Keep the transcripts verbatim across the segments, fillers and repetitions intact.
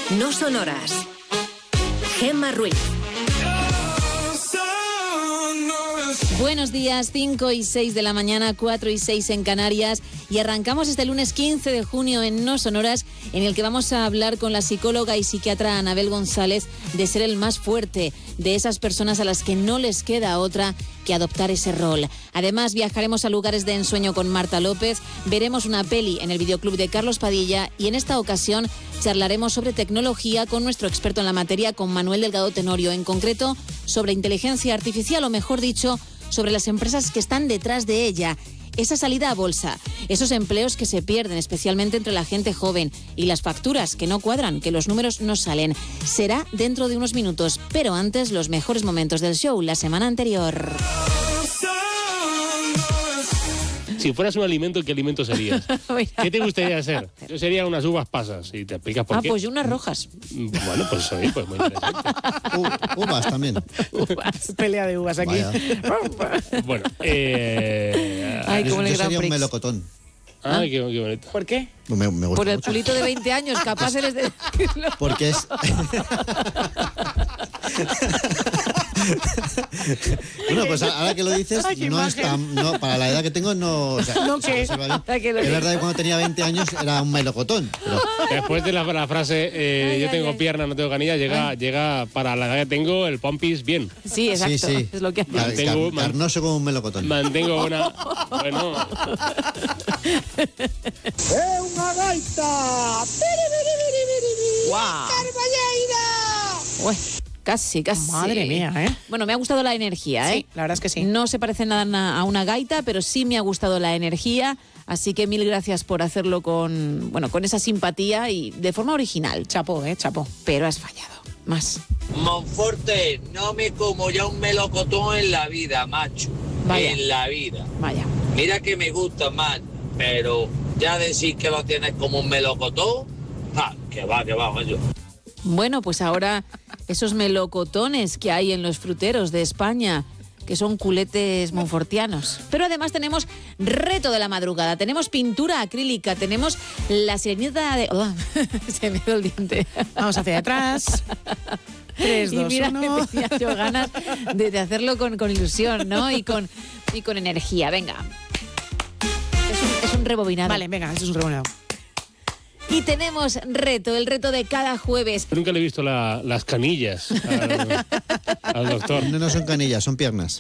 No son horas. Gemma Ruiz. Buenos días, cinco y seis de la mañana, cuatro y seis en Canarias, y arrancamos este lunes quince de junio en No Son Horas, en el que vamos a hablar con la psicóloga y psiquiatra Anabel González de ser el más fuerte, de esas personas a las que no les queda otra que adoptar ese rol. Además, viajaremos a lugares de ensueño con Marta López, veremos una peli en el videoclub de Carlos Padilla y en esta ocasión charlaremos sobre tecnología con nuestro experto en la materia, con Manuel Delgado Tenorio, en concreto sobre inteligencia artificial, o mejor dicho, sobre las empresas que están detrás de ella. Esa salida a bolsa, esos empleos que se pierden, especialmente entre la gente joven, y las facturas que no cuadran, que los números no salen. Será dentro de unos minutos, pero antes los mejores momentos del show la semana anterior. Si fueras un alimento, ¿qué alimento serías? ¿Qué te gustaría ser? Yo sería unas uvas pasas, y te explicas por ah, qué. Ah, pues yo unas rojas. Bueno, pues sí, pues muy interesante. U- uvas también. Uvas, pelea de uvas aquí. Bueno, eh... Ay, yo, como en el yo Grand sería un Prix. melocotón. Ah, qué, qué bonito. ¿Por qué? Me, me gusta Por el mucho. culito de veinte años, capaz eres de decirlo. Porque es... Bueno, pues ahora que lo dices, Ay, qué no imagen. está, no, para la edad que tengo, no... O sea, ¿No o sea, qué? se va bien. Para que lo Es digas. verdad que cuando tenía veinte años era un melocotón. Pero Después de la, la frase, eh, Ay, yo ay, tengo ay. pierna, no tengo canilla, llega, llega para la edad que tengo el pompis bien. Sí, exacto. sí, sí. Es lo que hace. Car- Tengo- car- carnoso como un melocotón. Mantengo una... Bueno, ¡É unha gaita! ¡Guau! Uy, casi, casi. Madre mía, ¿eh? Bueno, me ha gustado la energía, ¿eh? Sí, la verdad es que sí. No se parece nada a una gaita, pero sí me ha gustado la energía, así que mil gracias por hacerlo con, bueno, con esa simpatía y de forma original. Chapó, ¿eh? Chapó. Pero has fallado. Más. Monforte, no me como ya un melocotón en la vida, macho. Vaya. En la vida. Vaya. Mira que me gusta más, pero ya decir que lo tienes como un melocotón, ah, que va, que va, macho. Bueno, pues ahora esos melocotones que hay en los fruteros de España, que son culetes monfortianos. Pero además tenemos reto de la madrugada, tenemos pintura acrílica, tenemos la sirenita de... Oh, se me dio el diente. Vamos hacia atrás. Tres, Y dos, mira uno. que tenía yo ganas de, de hacerlo con, con ilusión, ¿no? Y con, y con energía. Venga. Es un, es un rebobinado. Vale, venga, eso es un reunión. Y tenemos reto, el reto de cada jueves. nunca le he visto la- las canillas al, al doctor. No, no son canillas, son piernas.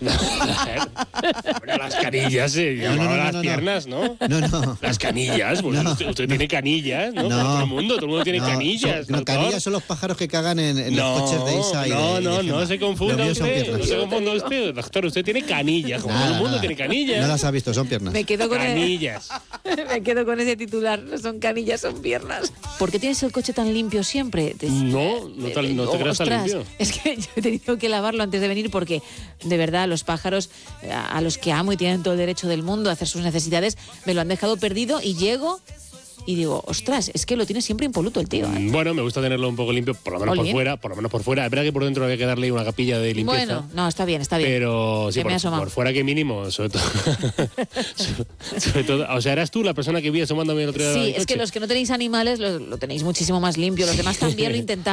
Bueno, las canillas se no, llamaban no, no, las no. piernas, ¿no? No, no. Las canillas, pues No, usted, usted tiene canillas, ¿no? No. Como todo el mundo, todo el mundo tiene No, canillas. son- no, doctor. canillas son los pájaros que cagan en, en No, los coches de Isa y no, de, y de no, Gemma. no se confunda Los míos son usted, piernas. no se confunda usted, doctor, usted tiene canillas, como Nada, todo el mundo nada. tiene canillas. No las has visto, son piernas. Me quedo con el, Canillas. me quedo con ese titular. No son canillas, son piernas. ¿Por qué tienes el coche tan limpio siempre? Te- No, no te, no te creas tan Ostras, limpio. es que yo he tenido que lavarlo antes de venir porque, de verdad, los pájaros eh, a los que amo y tienen todo el derecho del mundo a hacer sus necesidades, me lo han dejado perdido y llego y digo, ostras, es que lo tiene siempre impoluto el tío, ¿eh? Bueno, me gusta tenerlo un poco limpio, por lo menos por Olín. fuera, por lo menos por fuera. Es verdad que por dentro había que darle una capilla de limpieza. Bueno, no, está bien, está bien. Pero sí, Que me he por, asomado. por fuera que mínimo, sobre todo. sobre, sobre todo. O sea, eras tú la persona que vi asomándome el otro día. Sí, del es que coche. los que no tenéis animales lo, lo tenéis muchísimo más limpio. Los demás también lo intentamos.